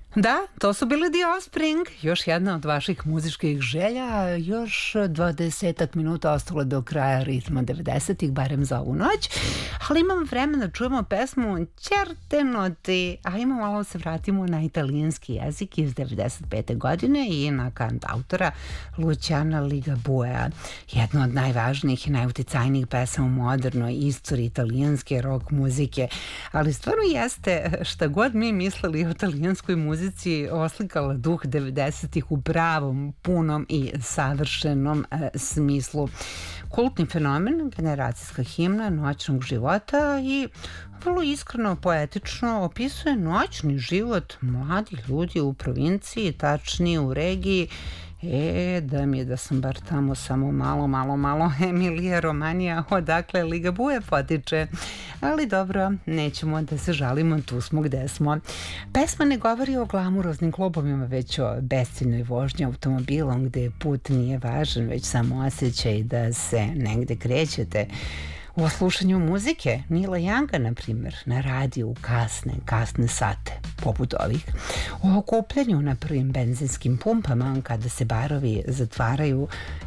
Da, to su bili The Offspring, još jedna od vaših muzičkih želja, još 20 minuta ostalo do kraja ritma 90-ih, barem za ovu noć, ali imamo vremena da čujemo pesmu Certe noti, a imamo malo se vratimo na italijanski jezik iz 95. godine i na kantautora Luciana Ligabuea, jedna od najvažnijih i najuticajnijih pesama u modernoj istoriji italijanske rock muzike, ali stvarno jeste šta god mi mislili o italijanskoj muzici oslikala duh 90-ih u pravom, punom i savršenom smislu. Kultni fenomen, generacijska himna noćnog života i vrlo iskreno, poetično opisuje noćni život mladih ljudi u provinciji, tačnije u regiji. Da mi je da sam bar tamo samo malo Emilija Romanija, odakle Ligabue potiče. Ali dobro, nećemo da se žalimo, tu smo gde smo. Pesma ne govori o glamuroznim klubovima, već o besciljnoj vožnji automobilom gde put nije važan, već samo osjećaj da se negde krećete. U slušanju muzike Nila Younga, na primjer, na radiju u kasne sate, poput ovih. U okupljanju na prvim benzinskim pumpama, kada se barovi zatvaraju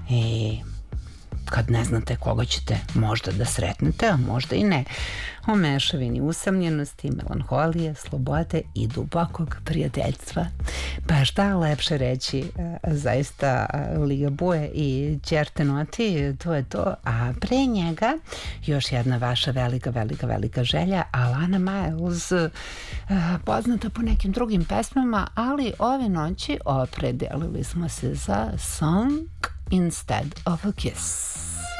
kad ne znate koga ćete možda da sretnete, a možda i ne. O mešavini usamljenosti, melanholije, slobode i dubokog prijateljstva. Pa šta lepše reći, zaista Ligabue i Certe noti, to je to. A pre njega još jedna vaša velika želja, Alana Miles, poznata po nekim drugim pesmama, ali ove noći opredelili smo se za Song Instead of a Kiss.